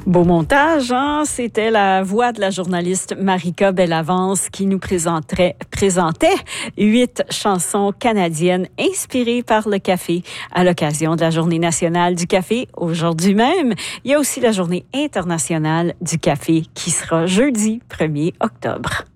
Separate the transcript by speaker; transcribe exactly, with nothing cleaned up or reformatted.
Speaker 1: Beau montage, hein? C'était la voix de la journaliste Marika Bellavance qui nous présenterait, présentait huit chansons canadiennes inspirées par le café à l'occasion de la Journée nationale du café aujourd'hui même. Il y a aussi la Journée internationale du café qui sera jeudi premier octobre.